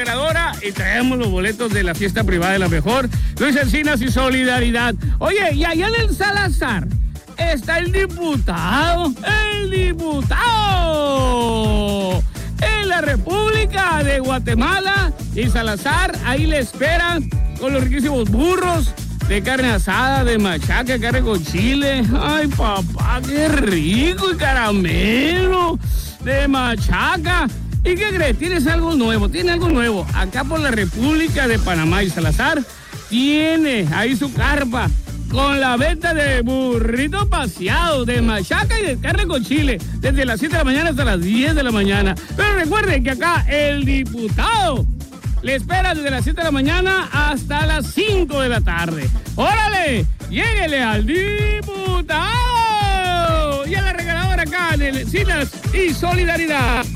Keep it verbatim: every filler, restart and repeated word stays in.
regaladora y traemos los boletos de la fiesta privada de la mejor. Luis Encinas y Solidaridad. Oye, y allá en el Salazar está el diputado, el diputado en la República de Guatemala y Salazar, ahí le esperan con los riquísimos burros de carne asada, de machaca, carne con chile. Ay, papá, qué rico, y caramelo de machaca. ¿Y qué crees? Tienes algo nuevo, tiene algo nuevo. Acá por la República de Panamá y Salazar tiene ahí su carpa con la venta de burritos paseados, de machaca y de carne con chile, desde las siete de la mañana hasta las diez de la mañana. Pero recuerden que acá el diputado le espera desde las siete de la mañana hasta las cinco de la tarde. ¡Órale! ¡Lléguele al diputado! Y a la regaladora acá en el Encinas y Solidaridad.